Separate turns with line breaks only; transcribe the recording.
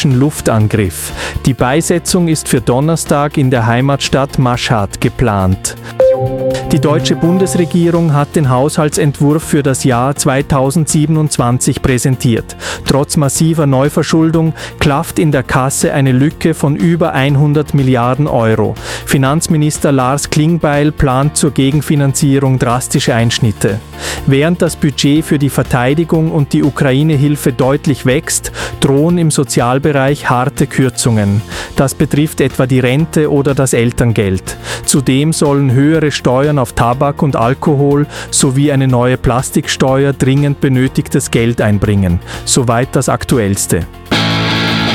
israelischen Luftangriff. Die Beisetzung ist für Donnerstag in der Heimatstadt Maschhad geplant. Die deutsche Bundesregierung hat den Haushaltsentwurf für das Jahr 2027 präsentiert. Trotz massiver Neuverschuldung klafft in der Kasse eine Lücke von über 100 Milliarden Euro. Finanzminister Lars Klingbeil plant zur Gegenfinanzierung drastische Einschnitte. Während das Budget für die Verteidigung und die Ukraine-Hilfe deutlich wächst, drohen im Sozialbereich harte Kürzungen. Das betrifft etwa die Rente oder das Elterngeld. Zudem sollen höhere Steuern auf Tabak und Alkohol sowie eine neue Plastiksteuer dringend benötigtes Geld einbringen. Soweit das Aktuellste.